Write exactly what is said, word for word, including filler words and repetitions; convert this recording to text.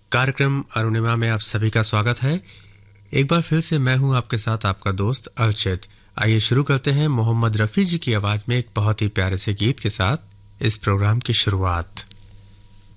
कार्यक्रम अरुणिमा में आप सभी का स्वागत है। एक बार फिर से मैं हूं आपके साथ आपका दोस्त अर्चित। आइए शुरू करते हैं मोहम्मद रफ़ी जी की आवाज में एक बहुत ही प्यारे से गीत के साथ इस प्रोग्राम की शुरुआत।